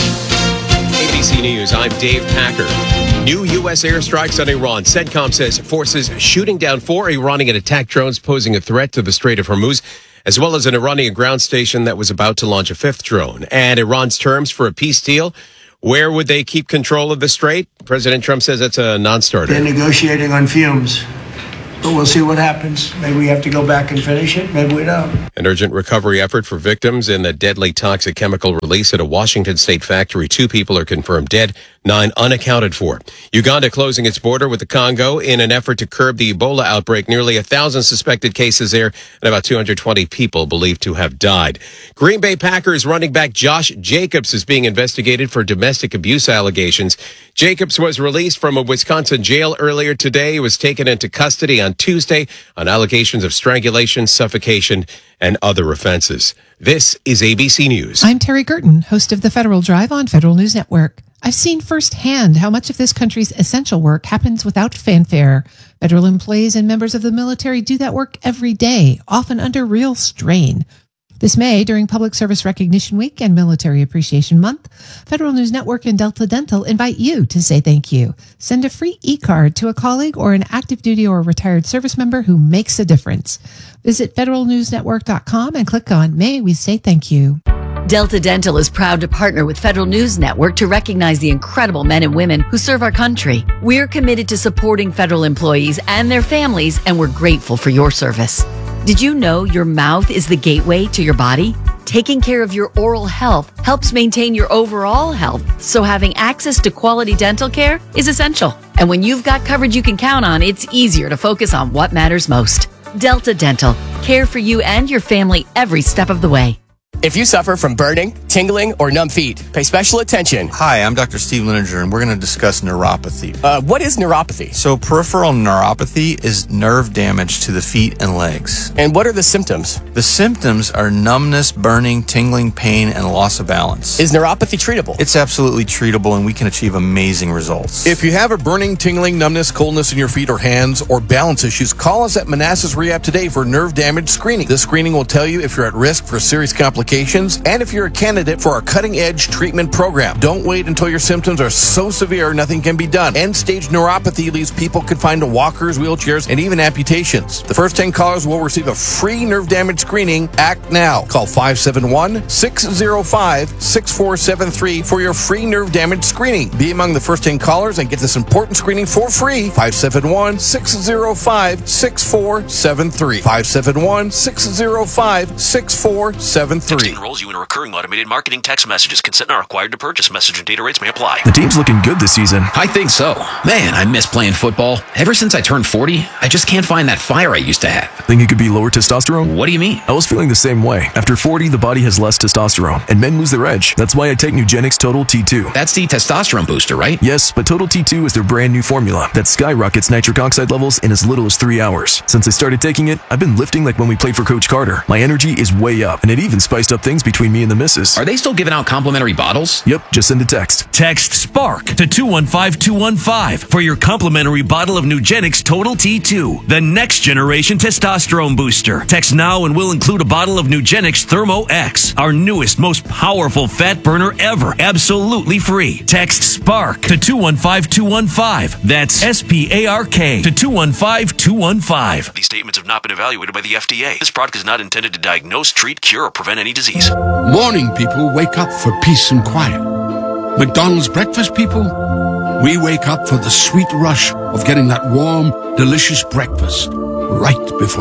A B C News, I'm Dave Packer. New U S airstrikes on Iran. CENTCOM says forces shooting down four Iranian attack drones posing a threat to the Strait of Hormuz, as well as an Iranian ground station that was about to launch a fifth drone. And Iran's terms for a peace deal. Where would they keep control of the strait? President Trump says that's a non-starter. They're negotiating on fumes. But we'll see what happens. Maybe we have to go back and finish it. Maybe we don't. An urgent recovery effort for victims in the deadly toxic chemical release at a Washington state factory. Two people are confirmed dead, nine unaccounted for. Uganda closing its border with the Congo in an effort to curb the Ebola outbreak. Nearly a thousand suspected cases there and about two hundred twenty people believed to have died. Green Bay Packers running back Josh Jacobs is being investigated for domestic abuse allegations. Jacobs was released from a Wisconsin jail earlier today. He was taken into custody on Tuesday on allegations of strangulation, suffocation, and other offenses. This is A B C News. I'm Terry Gerton, host of the Federal Drive on Federal News Network. I've seen firsthand how much of this country's essential work happens without fanfare. Federal employees and members of the military do that work every day, often under real strain. This May, during Public Service Recognition Week and Military Appreciation Month, Federal News Network and Delta Dental invite you to say thank you. Send a free e-card to a colleague or an active duty or retired service member who makes a difference. Visit federal news network dot com and click on May We Say Thank You. Delta Dental is proud to partner with Federal News Network to recognize the incredible men and women who serve our country. We're committed to supporting federal employees and their families, and we're grateful for your service. Did you know your mouth is the gateway to your body? Taking care of your oral health helps maintain your overall health, so having access to quality dental care is essential. And when you've got coverage you can count on, it's easier to focus on what matters most. Delta Dental. Care for you and your family every step of the way. If you suffer from burning, tingling, or numb feet, pay special attention. Hi, I'm Doctor Steve Lininger, and we're going to discuss neuropathy. Uh, what is neuropathy? So, peripheral neuropathy is nerve damage to the feet and legs. And what are the symptoms? The symptoms are numbness, burning, tingling, pain, and loss of balance. Is neuropathy treatable? It's absolutely treatable, and we can achieve amazing results. If you have a burning, tingling, numbness, coldness in your feet or hands, or balance issues, call us at Manassas Rehab today for nerve damage screening. This screening will tell you if you're at risk for serious complications and if you're a candidate for our cutting-edge treatment program. Don't wait until your symptoms are so severe nothing can be done. End-stage neuropathy leaves people confined to walkers, wheelchairs, and even amputations. The first ten callers will receive a free nerve damage screening. Act now. Call five seven one, six zero five, six four seven three for your free nerve damage screening. Be among the first ten callers and get this important screening for free. five seven one, six zero five, six four seven three. five seven one, six zero five, six four seven three. Enrolls you in a recurring automated marketing text messages. Consent not required to purchase. Message and data rates may apply. The team's looking good this season. I think so. Man, I miss playing football. Ever since I turned forty, I just can't find that fire I used to have. Think it could be lower testosterone? What do you mean? I was feeling the same way. After forty, the body has less testosterone, and men lose their edge. That's why I take Nugenix Total T two. That's the testosterone booster, right? Yes, but Total T two is their brand new formula that skyrockets nitric oxide levels in as little as three hours. Since I started taking it, I've been lifting like when we played for Coach Carter. My energy is way up, and it even spiced up things between me and the missus. Are they still giving out complimentary bottles? Yep, just send a text. Text SPARK to two one five two one five for your complimentary bottle of Nugenix Total T two, the next generation testosterone booster. Text now and we'll include a bottle of Nugenix Thermo X, our newest, most powerful fat burner ever, absolutely free. Text SPARK to two one five two one five. That's S P A R K to two one five two one five. These statements have not been evaluated by the F D A. This product is not intended to diagnose, treat, cure, or prevent any disease. Morning people wake up for peace and quiet. McDonald's breakfast people, we wake up for the sweet rush of getting that warm, delicious breakfast right before it ends.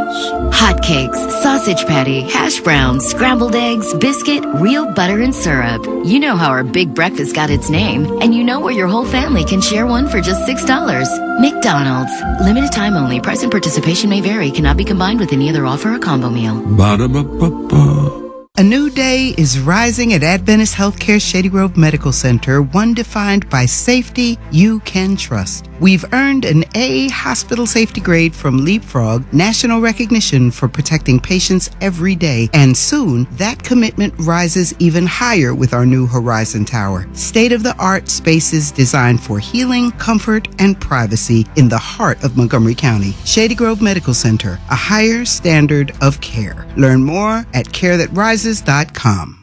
Hotcakes, sausage patty, hash browns, scrambled eggs, biscuit, real butter and syrup. You know how our big breakfast got its name, and you know where your whole family can share one for just six dollars. McDonald's. Limited time only. Price and participation may vary. Cannot be combined with any other offer or combo meal. Ba-da-ba-ba-ba. A new day is rising at Adventist Healthcare Shady Grove Medical Center, one defined by safety you can trust. We've earned an A hospital safety grade from Leapfrog, national recognition for protecting patients every day, and soon that commitment rises even higher with our new Horizon Tower. State-of-the-art spaces designed for healing, comfort, and privacy in the heart of Montgomery County. Shady Grove Medical Center, a higher standard of care. Learn more at care that rises dot com.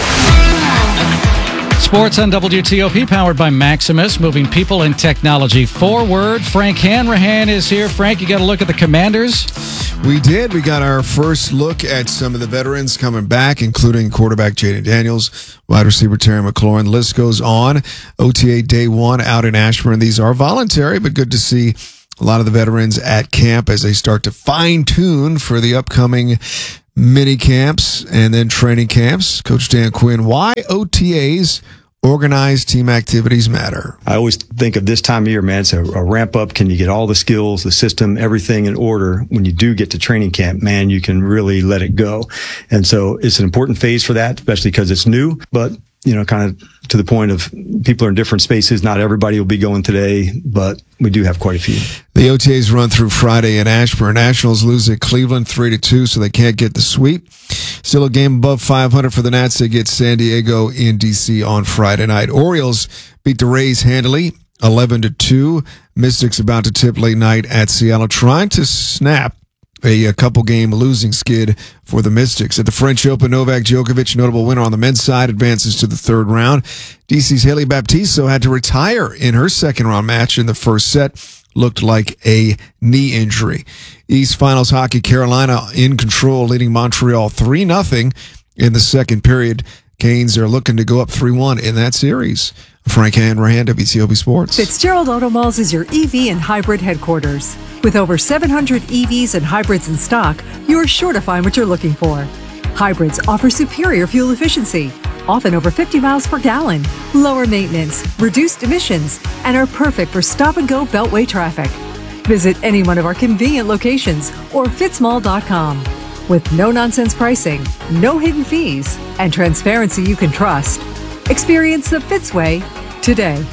Sports on W T O P, powered by Maximus, moving people and technology forward. Frank Hanrahan is here. Frank, you got a look at the Commanders? We did. We got our first look at some of the veterans coming back, including quarterback Jaden Daniels, wide receiver Terry McLaurin. The list goes on. O T A day one out in Ashburn. These are voluntary, but good to see a lot of the veterans at camp as they start to fine-tune for the upcoming mini camps and then training camps. Coach Dan Quinn, why O T As, organized team activities, matter? I always think of this time of year, man, it's a, a ramp up. Can you get all the skills, the system, everything in order? When you do get to training camp, man, you can really let it go. And so it's an important phase for that, especially because it's new, but you know, kind of to the point of people are in different spaces. Not everybody will be going today, but we do have quite a few. The O T As run through Friday in Ashburn. Nationals lose at Cleveland three to two, so they can't get the sweep. Still a game above five hundred for the Nats. They get San Diego in D C on Friday night. Orioles beat the Rays handily, eleven to two. Mystics about to tip late night at Seattle, trying to snap A, a couple game losing skid for the Mystics. At the French Open, Novak Djokovic, notable winner on the men's side, advances to the third round. D C's Haley Baptiste had to retire in her second round match in the first set. Looked like a knee injury. East Finals hockey, Carolina in control, leading Montreal three nothing in the second period. Canes are looking to go up three one in that series. Frank Hanrahan, W T O P Sports. Fitzgerald Auto Malls is your E V and hybrid headquarters. With over seven hundred E Vs and hybrids in stock, you are sure to find what you're looking for. Hybrids offer superior fuel efficiency, often over fifty miles per gallon, lower maintenance, reduced emissions, and are perfect for stop-and-go beltway traffic. Visit any one of our convenient locations or fitzmall dot com. With no-nonsense pricing, no hidden fees, and transparency you can trust. Experience the Fitz way today.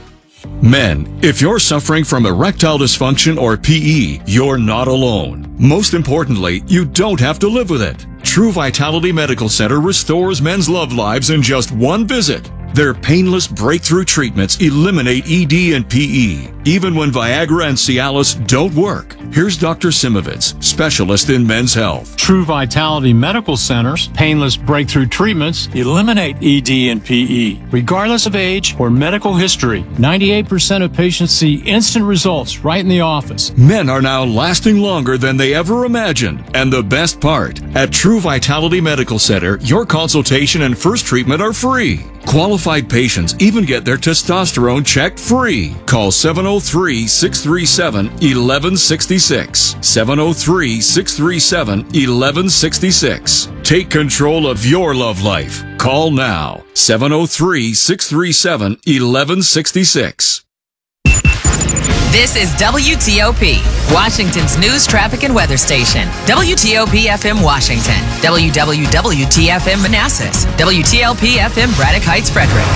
Men, if you're suffering from erectile dysfunction or P E, you're not alone. Most importantly, you don't have to live with it. True Vitality Medical Center restores men's love lives in just one visit. Their painless breakthrough treatments eliminate E D and P E, even when Viagra and Cialis don't work. Here's Doctor Simovitz, specialist in men's health. True Vitality Medical Center's painless breakthrough treatments eliminate E D and P E, regardless of age or medical history. ninety-eight percent of patients see instant results right in the office. Men are now lasting longer than they ever imagined. And the best part, at True Vitality Medical Center, your consultation and first treatment are free. Qualified patients even get their testosterone checked free. Call seven oh three, six three seven, one one six six. seven oh three, six three seven, one one six six. Take control of your love life. Call now. seven oh three, six three seven, one one six six. This is W T O P, Washington's news, traffic, and weather station. W T O P F M Washington, W W W T F M Manassas, W T L P F M Braddock Heights, Frederick.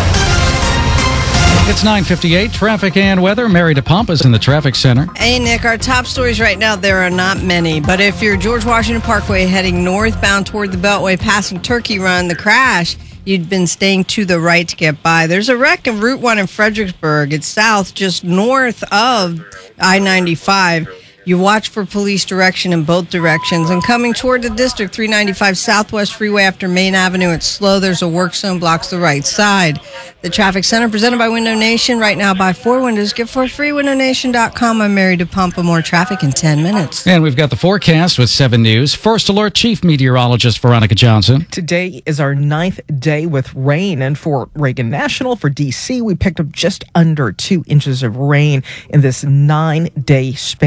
It's nine fifty-eight, traffic and weather. Mary DePompas in the traffic center. Hey, Nick, our top stories right now, there are not many. But if you're George Washington Parkway heading northbound toward the Beltway, passing Turkey Run, the crash, you'd been staying to the right to get by. There's a wreck in Route one in Fredericksburg. It's south, just north of I ninety-five. You watch for police direction in both directions. And coming toward the district, three ninety-five Southwest Freeway after Main Avenue, it's slow. There's a work zone, blocks the right side. The Traffic Center presented by Window Nation. Right now, buy four windows, get four free. window nation dot com. I'm Mary DePompa. More traffic in ten minutes. And we've got the forecast with seven News. First Alert Chief Meteorologist Veronica Johnson. Today is our ninth day with rain. And for Reagan National, for D C, we picked up just under two inches of rain in this nine-day span.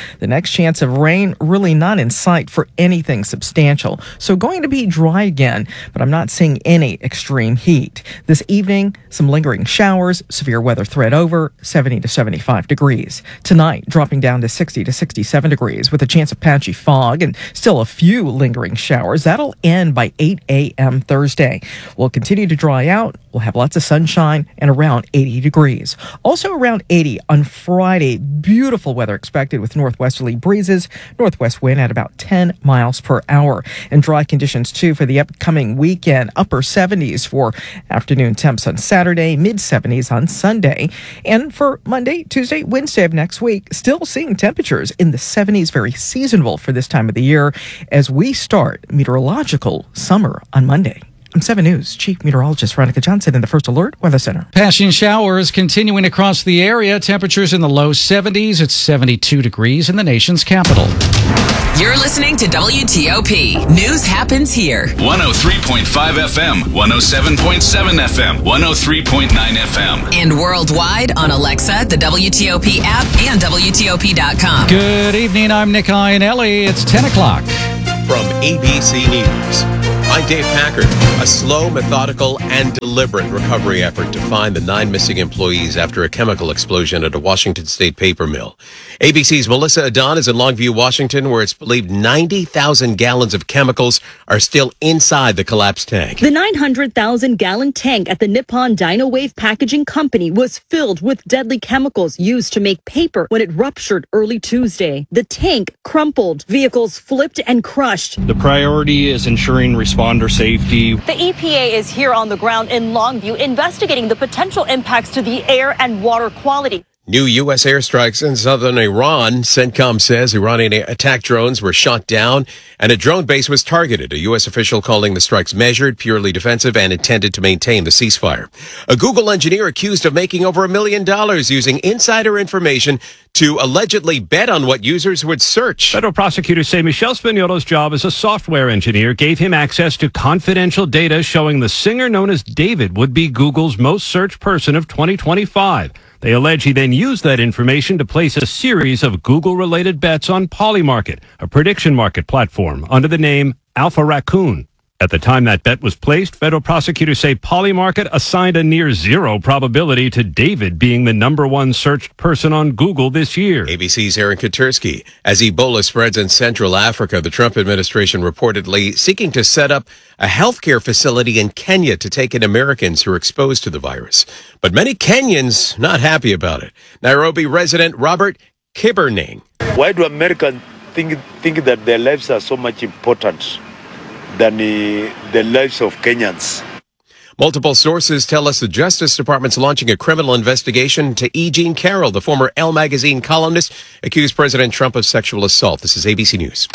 The next chance of rain really not in sight for anything substantial. So going to be dry again, but I'm not seeing any extreme heat. This evening, some lingering showers, severe weather threat over, seventy to seventy-five degrees. Tonight, dropping down to sixty to sixty-seven degrees with a chance of patchy fog and still a few lingering showers. That'll end by eight a.m. Thursday. We'll continue to dry out. We'll have lots of sunshine and around eighty degrees. Also around eighty on Friday. Beautiful weather expected with northwesterly breezes, northwest wind at about ten miles per hour. And dry conditions too for the upcoming weekend. Upper seventies for afternoon temps on Saturday, mid seventies on Sunday. And for Monday, Tuesday, Wednesday of next week, still seeing temperatures in the seventies, very seasonable for this time of the year as we start meteorological summer on Monday. I'm seven News Chief Meteorologist Veronica Johnson in the First Alert Weather Center. Passing showers continuing across the area. Temperatures in the low seventies. It's seventy-two degrees in the nation's capital. You're listening to W T O P. News happens here. one oh three point five F M, one oh seven point seven F M, one oh three point nine F M. And worldwide on Alexa, the W T O P app, and W T O P dot com. Good evening. I'm Nick Iannelli. It's ten o'clock. From A B C News, I'm Dave Packard. A slow, methodical, and deliberate recovery effort to find the nine missing employees after a chemical explosion at a Washington State paper mill. A B C's Melissa Adon is in Longview, Washington, where it's believed ninety thousand gallons of chemicals are still inside the collapsed tank. The nine hundred thousand gallon tank at the Nippon Dynawave Packaging Company was filled with deadly chemicals used to make paper when it ruptured early Tuesday. The tank crumpled, vehicles flipped and crushed. The priority is ensuring responder safety. The E P A is here on the ground in Longview investigating the potential impacts to the air and water quality. New U S airstrikes in southern Iran. CENTCOM says Iranian attack drones were shot down and a drone base was targeted. A U S official calling the strikes measured, purely defensive, and intended to maintain the ceasefire. A Google engineer accused of making over a million dollars using insider information to allegedly bet on what users would search. Federal prosecutors say Michelle Spagnuolo's job as a software engineer gave him access to confidential data showing the singer known as David would be Google's most searched person of twenty twenty-five. They allege he then used that information to place a series of Google-related bets on Polymarket, a prediction market platform, under the name Alpha Raccoon. At the time that bet was placed, federal prosecutors say Polymarket assigned a near zero probability to David being the number one searched person on Google this year. A B C's Aaron Katersky. As Ebola spreads in Central Africa, the Trump administration reportedly seeking to set up a healthcare facility in Kenya to take in Americans who are exposed to the virus. But many Kenyans not happy about it. Nairobi resident Robert Kiberning. Why do Americans think, think that their lives are so much important than the, the lives of Kenyans? Multiple sources tell us the Justice Department's launching a criminal investigation to E. Jean Carroll, the former Elle magazine columnist, accused President Trump of sexual assault. This is A B C News.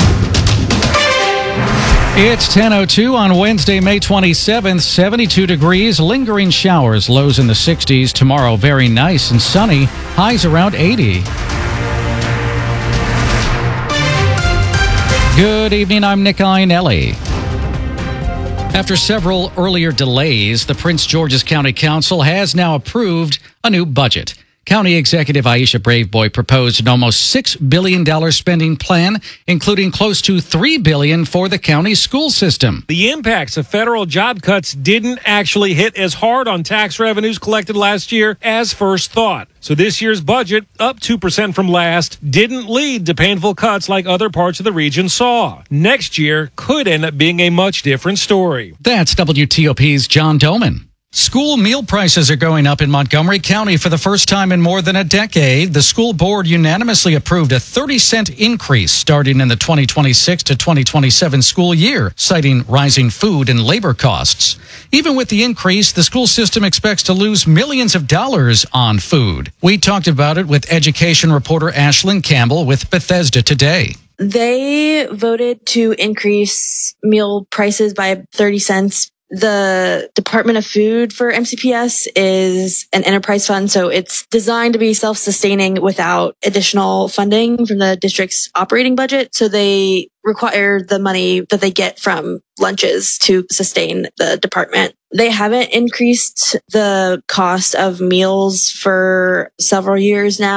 It's ten oh two on Wednesday, May twenty-seventh, seventy-two degrees, lingering showers, lows in the sixties. Tomorrow, very nice and sunny, highs around eighty. Good evening, I'm Nick Iannelli. After several earlier delays, the Prince George's County Council has now approved a new budget. County Executive Aisha Braveboy proposed an almost six billion dollars spending plan, including close to three billion dollars for the county school system. The impacts of federal job cuts didn't actually hit as hard on tax revenues collected last year as first thought. So this year's budget, up two percent from last, didn't lead to painful cuts like other parts of the region saw. Next year could end up being a much different story. That's W T O P's John Doman. School meal prices are going up in Montgomery County for the first time in more than a decade. The school board unanimously approved a thirty cent increase starting in the twenty twenty-six to twenty twenty-seven school year, citing rising food and labor costs. Even with the increase, the school system expects to lose millions of dollars on food. We talked about it with education reporter Ashlyn Campbell with Bethesda Today. They voted to increase meal prices by thirty cents. The Department of Food for M C P S is an enterprise fund, so it's designed to be self-sustaining without additional funding from the district's operating budget. So they require the money that they get from lunches to sustain the department. They haven't increased the cost of meals for several years now.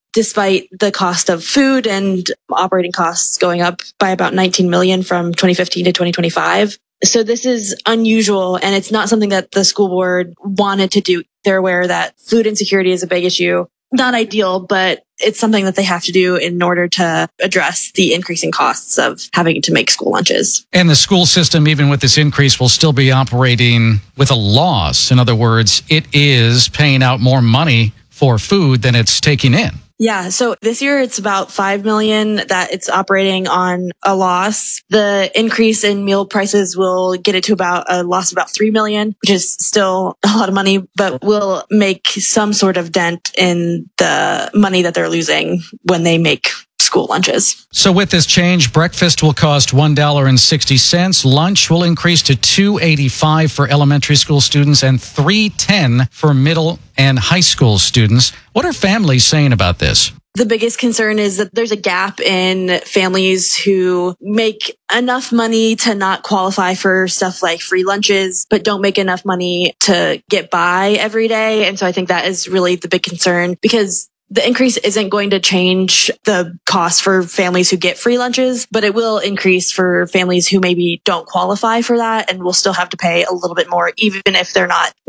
despite the cost of food and operating costs going up by about nineteen million dollars from twenty fifteen to twenty twenty-five. So this is unusual, and it's not something that the school board wanted to do. They're aware that food insecurity is a big issue. Not ideal, but it's something that they have to do in order to address the increasing costs of having to make school lunches. And the school system, even with this increase, will still be operating with a loss. In other words, it is paying out more money for food than it's taking in. Yeah, so this year it's about five million dollars that it's operating on a loss. The increase in meal prices will get it to about a loss of about three million dollars, which is still a lot of money, but will make some sort of dent in the money that they're losing when they make school lunches. So with this change, breakfast will cost one dollar and sixty cents. Lunch will increase to two dollars and eighty-five cents for elementary school students and three dollars and ten cents for middle and high school students. What are families saying about this? The biggest concern is that there's a gap in families who make enough money to not qualify for stuff like free lunches, but don't make enough money to get by every day. And so I think that is really the big concern, because the increase isn't going to change the cost for families who get free lunches, but it will increase for families who maybe don't qualify for that and will still have to pay a little bit more, even if they're not